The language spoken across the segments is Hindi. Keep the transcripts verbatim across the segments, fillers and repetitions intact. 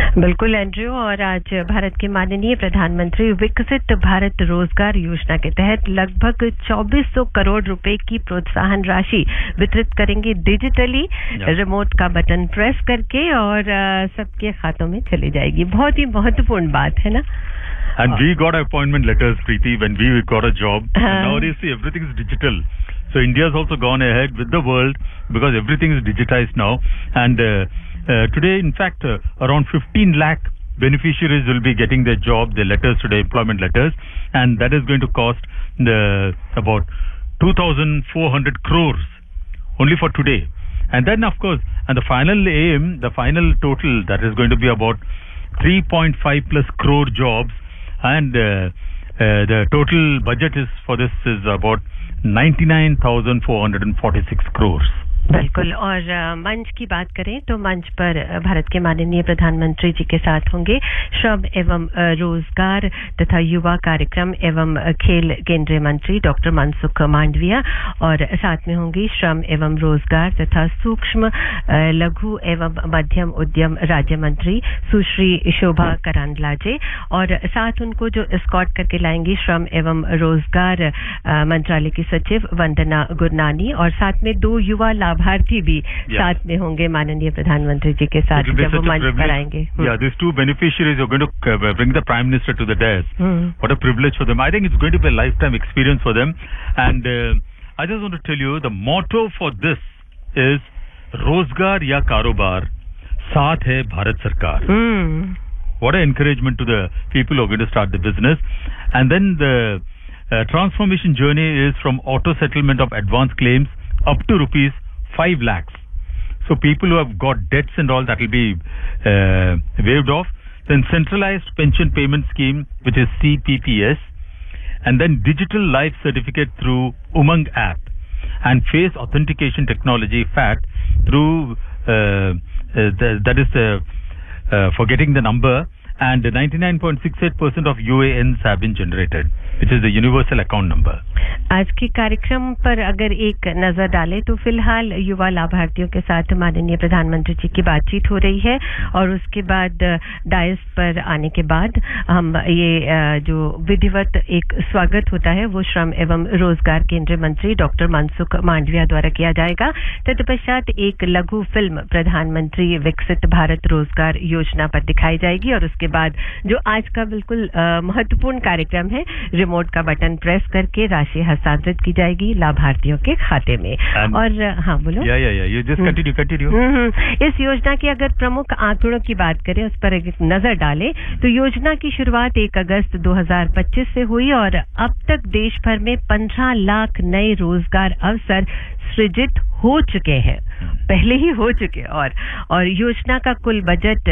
बिल्कुल एंड्रयू, और आज भारत के माननीय प्रधानमंत्री विकसित भारत रोजगार योजना के तहत लगभग चौबीस सौ करोड़ रुपए की प्रोत्साहन राशि वितरित करेंगे डिजिटली, रिमोट का बटन प्रेस करके, और सबके खातों में चली जाएगी। बहुत ही महत्वपूर्ण बात है ना। And we got appointment letters, Preeti, when we got a job. Uh, and nowadays, see, everything is digital. So India has also gone ahead with the world because everything is digitized now. And uh, uh, today, in fact, uh, around fifteen lakh beneficiaries will be getting their job, their letters today, employment letters. And that is going to cost uh, about two thousand four hundred crores only for today. And then, of course, and the final aim, the final total, that is going to be about three point five plus crore jobs. And uh, uh, the total budget is for this is about ninety-nine thousand four hundred forty-six crores. बिल्कुल। और मंच की बात करें तो मंच पर भारत के माननीय प्रधानमंत्री जी के साथ होंगे श्रम एवं रोजगार तथा युवा कार्यक्रम एवं खेल केंद्रीय मंत्री डॉक्टर मनसुख मांडविया, और साथ में होंगी श्रम एवं रोजगार तथा सूक्ष्म लघु एवं मध्यम उद्यम राज्य मंत्री सुश्री शोभा करांडलाजे, और साथ उनको जो एस्कॉर्ट करके लाएंगी श्रम एवं रोजगार मंत्रालय की सचिव वंदना गुरनानी, और साथ में दो युवा लाभार्थी भी yeah. साथ में होंगे माननीय प्रधानमंत्री जी के साथ जब वो मंच पर आएंगे। Yeah, these two beneficiaries are going to uh, bring the Prime Minister to the dais. Hmm. What a privilege for them. I think it's going to be a lifetime experience for them. And uh, I just want to tell you, the motto for this is Rozgar ya Karobar, Saath hai Bharat Sarkar. Hmm. What an encouragement to the people who are going to start the business. And then the uh, transformation journey is from auto settlement of advance claims up to rupees five lakhs. So people who have got debts and all, that will be uh, waived off. Then centralized pension payment scheme, which is C P P S, and then digital life certificate through Umang app, and face authentication technology F A T through uh, uh, the, that is the uh, for getting the number, and ninety-nine point six eight percent of U A Ns have been generated, which is the universal account number. आज के कार्यक्रम पर अगर एक नजर डालें तो फिलहाल युवा लाभार्थियों के साथ माननीय प्रधानमंत्री जी की बातचीत हो रही है, और उसके बाद डायस पर आने के बाद हम ये जो विधिवत एक स्वागत होता है वो श्रम एवं रोजगार केंद्रीय मंत्री डॉक्टर मनसुख मांडविया द्वारा किया जाएगा। तत्पश्चात एक लघु फिल्म प्रधानमंत्री विकसित भारत रोजगार योजना पर दिखाई जाएगी, और उसके बाद जो आज का बिल्कुल महत्वपूर्ण कार्यक्रम है, रिमोट का बटन प्रेस करके राशि हस्तांतरित की जाएगी लाभार्थियों के खाते में। And और हाँ बोलो। या या या you just continue continue। इस योजना के अगर प्रमुख आंकड़ों की बात करें, उस पर एक नजर डालें तो योजना की शुरुआत एक अगस्त दो हज़ार पच्चीस से हुई, और अब तक देश भर में पंद्रह लाख नए रोजगार अवसर सृजित हो चुके हैं, पहले ही हो चुके। और और योजना का कुल बजट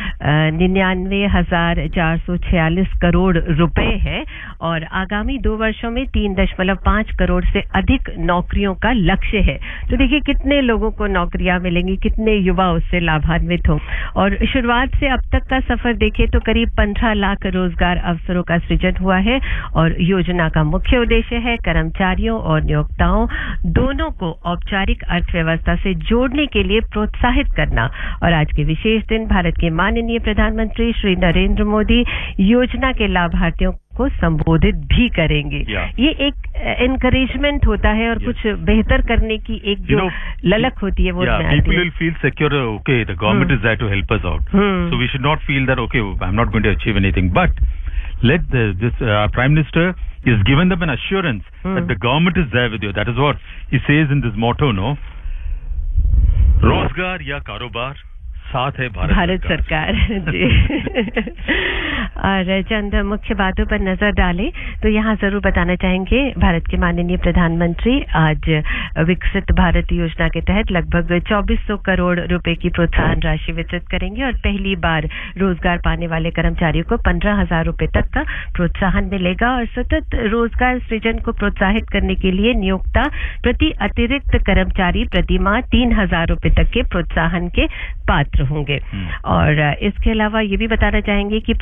निन्यानवे हजार चार सौ छियालीस करोड़ रुपए है, और आगामी दो वर्षों में तीन दशमलव पांच करोड़ से अधिक नौकरियों का लक्ष्य है। तो देखिए कितने लोगों को नौकरियां मिलेंगी, कितने युवा उससे लाभान्वित हों। और शुरुआत से अब तक का सफर देखें तो करीब पंद्रह लाख रोजगार अवसरों का सृजन हुआ है, और योजना का मुख्य उद्देश्य है कर्मचारियों और नियोक्ताओं दोनों को औपचारिक अर्थव्यवस्था से जोड़ने के लिए प्रोत्साहित करना। और आज के विशेष दिन भारत के माननीय प्रधानमंत्री श्री नरेंद्र मोदी योजना के लाभार्थियों को संबोधित भी करेंगे। yeah. ये एक एनकरेजमेंट होता है, और yeah. कुछ बेहतर करने की एक जो you know, ललक होती है वो yeah, people will feel secure, okay, the government hmm. is there to help us out. Hmm. So we should not feel that, okay, I'm not going to achieve anything. But let the, this uh, Prime Minister is given them an assurance hmm. that the government is there with you. That is what he says in this motto, no? Rozgar ya Karobar, साथ है भारत, भारत सरकार, सरकार जी। और चंद मुख्य बातों पर नजर डालें तो यहाँ जरूर बताना चाहेंगे भारत के माननीय प्रधानमंत्री आज विकसित भारत योजना के तहत लगभग चौबीस सौ करोड़ रुपए की प्रोत्साहन राशि वितरित करेंगे, और पहली बार रोजगार पाने वाले कर्मचारियों को पंद्रह हजार रुपए तक का प्रोत्साहन मिलेगा। और सतत रोजगार सृजन को प्रोत्साहित करने के लिए नियोक्ता प्रति अतिरिक्त कर्मचारी प्रति माह तीन हजार रुपए तक के प्रोत्साहन के पात्र होंगे। और इसके अलावा ये भी बताना चाहेंगे कि प्रधानमंत्री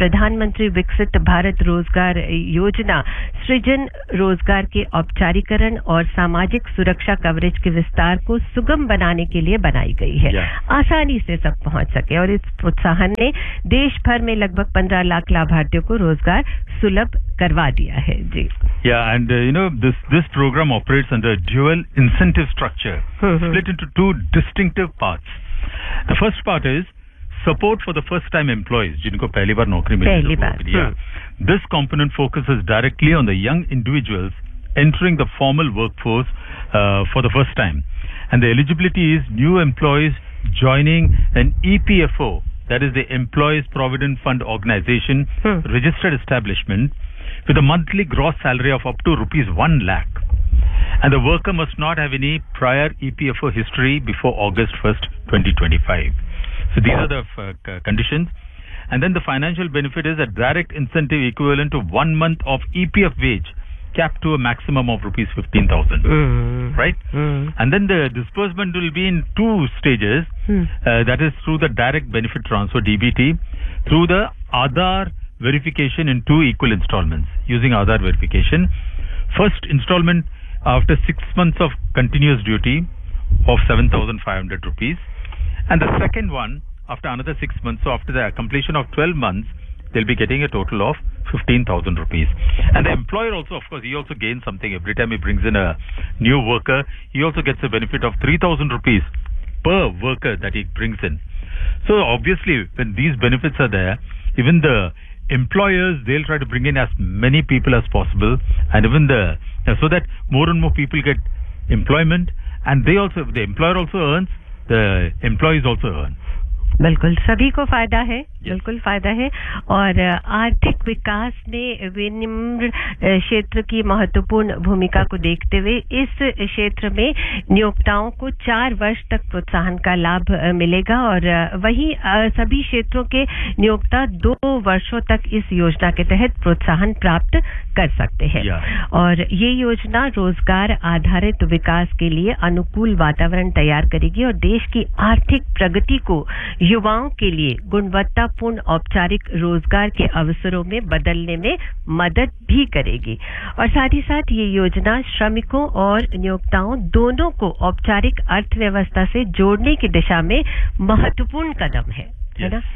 प्रधानमंत्री विकसित भारत रोजगार योजना सृजन, रोजगार के औपचारीकरण और सामाजिक सुरक्षा कवरेज के विस्तार को सुगम बनाने के लिए बनाई गई है, yeah. आसानी से सब पहुंच सके। और इस प्रोत्साहन ने देश भर में लगभग पंद्रह लाख लाभार्थियों को रोजगार सुलभ करवा दिया है। जी, yeah, and uh, you know this this program operates under a dual incentive structure, mm-hmm. split into two distinctive parts. The first part is support for the first time employees, जिनको पहली बार नौकरी मिली। पहली बार, yeah. hmm. This component focuses directly on the young individuals entering the formal workforce uh, for the first time, and the eligibility is new employees joining an E P F O, that is the Employees Provident Fund Organization, hmm. registered establishment, with a monthly gross salary of up to rupees one lakh. And the worker must not have any prior E P F O history before August first, twenty twenty-five. So these are the uh, conditions. And then the financial benefit is a direct incentive equivalent to one month of E P F wage, capped to a maximum of rupees fifteen thousand. Mm. Right? Mm. And then the disbursement will be in two stages. Mm. Uh, that is through the direct benefit transfer, D B T, through the Aadhaar verification in two equal installments using Aadhaar verification. First installment after six months of continuous duty of seven thousand five hundred rupees, and the second one after another six months. So after the completion of twelve months, they'll be getting a total of fifteen thousand rupees. And the employer also, of course, he also gains something every time he brings in a new worker. He also gets a benefit of three thousand rupees per worker that he brings in. So obviously, when these benefits are there, even the employers, they'll try to bring in as many people as possible, and even the so that more and more people get employment, and they also, the employer also earns, the employees also earn. बिल्कुल सभी को फायदा है, बिल्कुल फायदा है। और आर्थिक विकास में विनिम्न क्षेत्र की महत्वपूर्ण भूमिका को देखते हुए इस क्षेत्र में नियोक्ताओं को चार वर्ष तक प्रोत्साहन का लाभ मिलेगा, और वहीं सभी क्षेत्रों के नियोक्ता दो वर्षों तक इस योजना के तहत प्रोत्साहन प्राप्त कर सकते हैं। yeah. और ये योजना रोजगार आधारित विकास के लिए अनुकूल वातावरण तैयार करेगी और देश की आर्थिक प्रगति को युवाओं के लिए गुणवत्तापूर्ण औपचारिक रोजगार के अवसरों में बदलने में मदद भी करेगी। और साथ ही साथ ये योजना श्रमिकों और नियोक्ताओं दोनों को औपचारिक अर्थव्यवस्था से जोड़ने की दिशा में महत्वपूर्ण कदम है, है ना?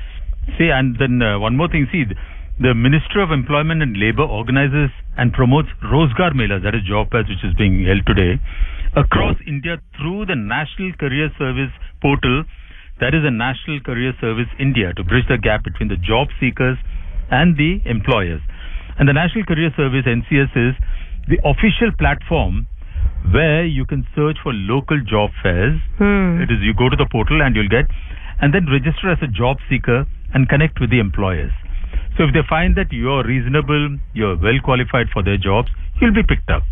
See, and then uh, one more thing, see, the Ministry of Employment and Labour organizes and promotes Rozgar Mela, that is job fairs, which is being held today across India through the National Career Service portal. That is a National Career Service India, to bridge the gap between the job seekers and the employers. And the National Career Service, N C S, is the official platform where you can search for local job fairs. Hmm. It is, you go to the portal and you'll get, and then register as a job seeker and connect with the employers. So if they find that you're reasonable, you're well qualified for their jobs, you'll be picked up.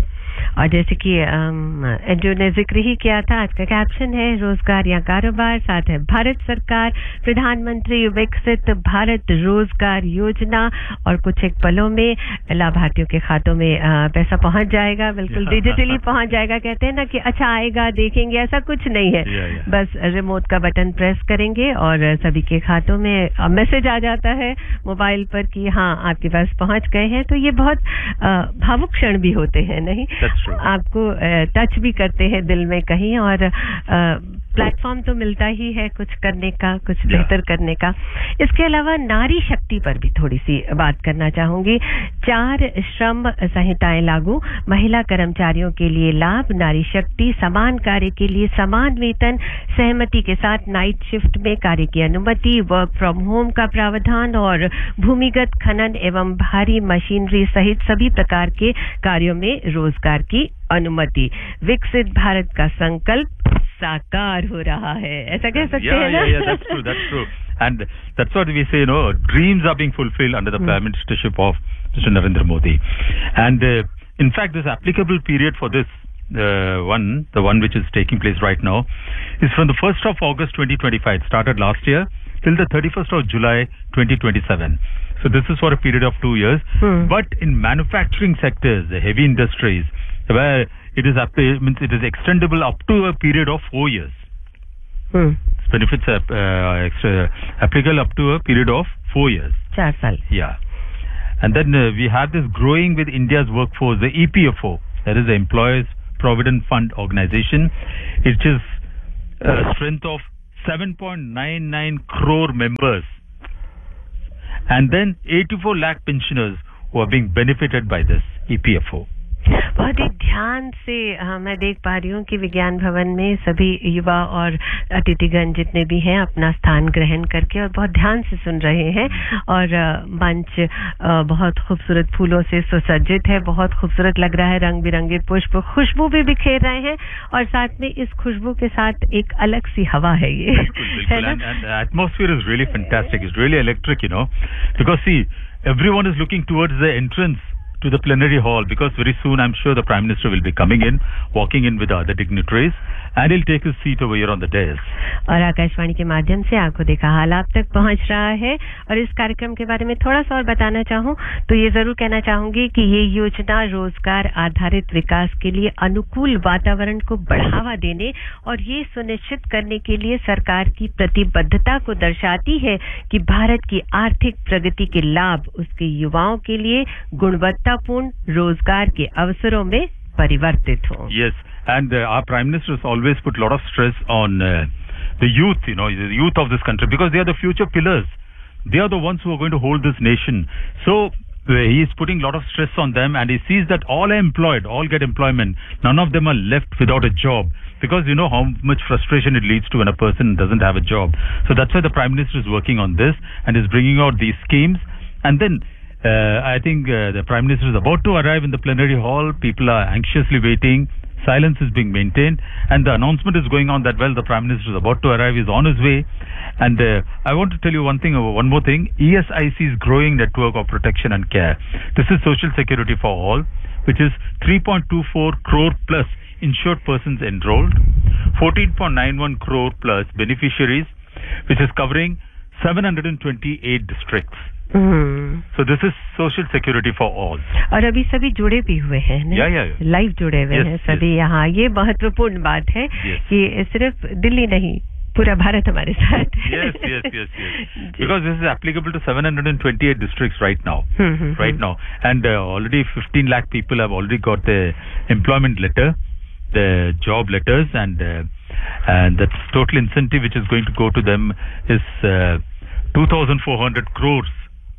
और जैसे कि एंड्रू ने जिक्र ही किया था, आज का कैप्शन है रोजगार या कारोबार, साथ है भारत सरकार प्रधानमंत्री विकसित भारत रोजगार योजना, और कुछ एक पलों में लाभार्थियों के खातों में पैसा पहुंच जाएगा, बिल्कुल डिजिटली पहुंच जाएगा। कहते हैं ना कि अच्छा आएगा देखेंगे, ऐसा कुछ नहीं है, बस रिमोट का बटन प्रेस करेंगे और सभी के खातों में मैसेज आ जाता है मोबाइल पर कि हाँ आपके पास पहुंच गए हैं। तो ये बहुत भावुक क्षण भी होते हैं, नहीं? आपको टच भी करते हैं दिल में कहीं, और प्लेटफॉर्म तो मिलता ही है कुछ करने का, कुछ बेहतर करने का। इसके अलावा नारी शक्ति पर भी थोड़ी सी बात करना चाहूंगी। चार श्रम संहिताएं लागू, महिला कर्मचारियों के लिए लाभ, नारी शक्ति, समान कार्य के लिए समान वेतन, सहमति के साथ नाइट शिफ्ट में कार्य की अनुमति, वर्क फ्रॉम होम का प्रावधान, और भूमिगत खनन एवं भारी मशीनरी सहित सभी प्रकार के कार्यों में रोजगार की अनुमति। विकसित भारत का संकल्प साकार हो रहा है, ऐसा कह सकते हैं ना? Yeah, yeah, that's true, that's true. And that's what we say, you know, dreams are being fulfilled under the hmm. Prime Ministership of Mister Narendra Modi. And uh, in fact, this applicable period for this uh, one, the one which is taking place right now, is from the first of August twenty twenty-five. It started last year till the thirty-first of July twenty twenty-seven. So this is for a period of two years. Hmm. But in manufacturing sectors, the heavy industries, where it is up, means it is extendable up to a period of four years. Hmm. Benefits are uh, extra, applicable up to a period of four years. चार साल. Yeah. And then uh, we have this growing with India's workforce, the E P F O, that is the Employees Provident Fund Organization. It is a strength of seven point nine nine crore members. And then eighty-four lakh pensioners who are being benefited by this E P F O. बहुत ही ध्यान से आ, मैं देख पा रही हूँ कि विज्ञान भवन में सभी युवा और अतिथिगण जितने भी हैं अपना स्थान ग्रहण करके और बहुत ध्यान से सुन रहे हैं. और मंच बहुत खूबसूरत फूलों से सुसज्जित है, बहुत खूबसूरत लग रहा है. रंग बिरंगे पुष्प, खुशबू भी बिखेर रहे हैं और साथ में इस खुशबू के साथ एक अलग सी हवा है ये. And, and the atmosphere is really fantastic. It's really electric, you know, because see, everyone is looking towards the entrance to the plenary hall, because very soon I'm sure the Prime Minister will be coming in, walking in with the other dignitaries, and he'll take his seat over here on the dais. और आकाशवाणी के माध्यम से आंखों देखा हाल आप तक पहुंच रहा है. और इस कार्यक्रम के बारे में थोड़ा सा और बताना चाहूं तो ये जरूर कहना चाहूंगी कि ये योजना रोजगार आधारित विकास के लिए अनुकूल वातावरण को बढ़ावा देने और ये सुनिश्चित करने के लिए सरकार की प्रतिबद्धता को दर्शाती है कि भारत की आर्थिक प्रगति के लाभ उसके युवाओं के लिए गुणवत्तापूर्ण रोजगार के अवसरों में परिवर्तित हो. Yes, and uh, our Prime Minister has always put a lot of stress on uh, the youth, you know, the youth of this country, because they are the future pillars. They are the ones who are going to hold this nation. So uh, he is putting a lot of stress on them, and he sees that all are employed, all get employment. None of them are left without a job, because you know how much frustration it leads to when a person doesn't have a job. So that's why the Prime Minister is working on this and is bringing out these schemes. And then uh, I think uh, the Prime Minister is about to arrive in the plenary hall. People are anxiously waiting. Silence is being maintained, and the announcement is going on that, well, the Prime Minister is about to arrive, he's on his way. And uh, I want to tell you one thing, one more thing. E S I C's growing network of protection and care. This is Social Security for All, which is three point two four crore plus insured persons enrolled, fourteen point nine one crore plus beneficiaries, which is covering seven hundred twenty-eight districts. Hmm. So this is Social Security for All. और अभी सभी जुड़े भी हुए हैं ना? yeah, yeah, yeah. लाइव जुड़े हुए yes, हैं सभी yes. यहाँ ये महत्वपूर्ण बात है yes. कि सिर्फ दिल्ली नहीं पूरा भारत हमारे साथ. yes, yes, yes, yes. Because this is applicable to seven hundred twenty-eight districts right now. Hmm, right hmm. now. And uh, already fifteen lakh people have already got the employment letter, the job letters, and uh, and the total incentive which is going to go to them is uh, two thousand four hundred crores.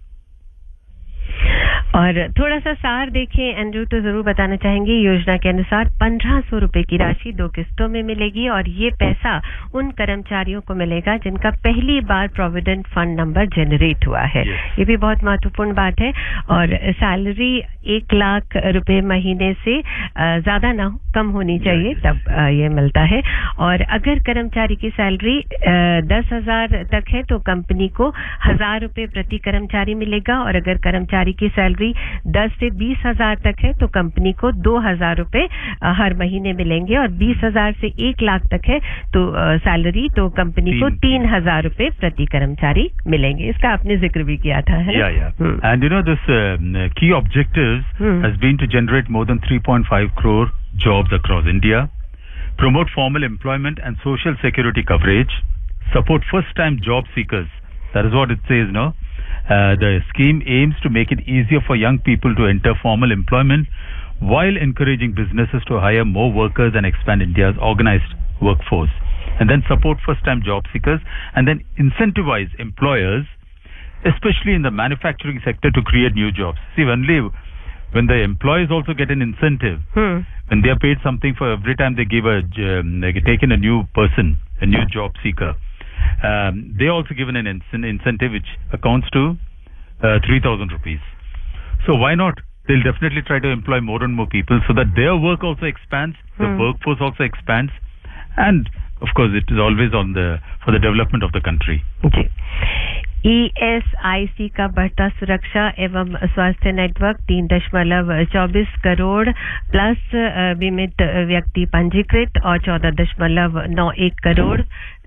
और थोड़ा सा सार देखें एंड्रू तो जरूर बताना चाहेंगे. योजना के अनुसार पंद्रह सौ रुपए की राशि दो किस्तों में मिलेगी और ये पैसा उन कर्मचारियों को मिलेगा जिनका पहली बार प्रोविडेंट फंड नंबर जनरेट हुआ है. yes. ये भी बहुत महत्वपूर्ण बात है. और सैलरी एक लाख रुपए महीने से ज्यादा ना हो, कम होनी चाहिए, yes. तब ये मिलता है. और अगर कर्मचारी की सैलरी दस हजार तक है तो कंपनी को हजार रुपए प्रति कर्मचारी मिलेगा, और अगर कर्मचारी की सैलरी दस से बीस हजार तक है तो कंपनी को दो हजार रुपए हर महीने मिलेंगे, और बीस हजार से एक लाख तक है तो सैलरी तो कंपनी को तीन हजार रुपए प्रति कर्मचारी मिलेंगे. इसका आपने जिक्र भी किया था, है ना? Yeah, yeah. Hmm. And you know, this uh, key objectives hmm. has been to generate more than three point five crore jobs across India, promote formal employment and social security coverage, support first-time job seekers. That is what it says, no? Uh, the scheme aims to make it easier for young people to enter formal employment while encouraging businesses to hire more workers and expand India's organized workforce. And then support first-time job seekers, and then incentivize employers, especially in the manufacturing sector, to create new jobs. See, only when the employees also get an incentive, hmm. when they are paid something for every time they give a, um, they take in a new person, a new job seeker, Um, they also given an in- incentive which accounts to uh, three thousand rupees. So why not? They'll definitely try to employ more and more people so that their work also expands, the hmm. workforce also expands, and of course it is always on the for the development of the country. Okay. E S I सी का बढ़ता सुरक्षा एवं स्वास्थ्य नेटवर्क तीन दशमलव चौबीस करोड़ प्लस बीमित व्यक्ति पंजीकृत और चौदह दशमलव नौ एक करोड़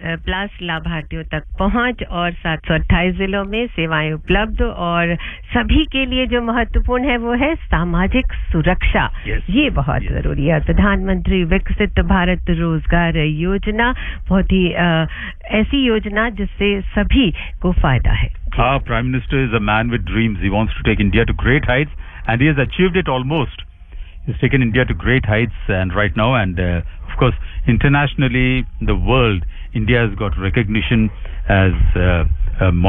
प्लस लाभार्थियों तक पहुंच और सात सौ अट्ठाईस जिलों में सेवाएं उपलब्ध और सभी के लिए जो महत्वपूर्ण है वो है सामाजिक सुरक्षा। yes, ये बहुत yes. जरूरी है। प्रधानमंत्री विकसित भारत रोजगार योजना बहुत ही आ, ऐसी योजना जिससे सभी को फायदा है। Our Prime Minister is a man with dreams. He wants to take India to great heights, and he has achieved it almost. He's taken India to great heights, and right now, and uh, of course, internationally, the world, India has got recognition as uh, a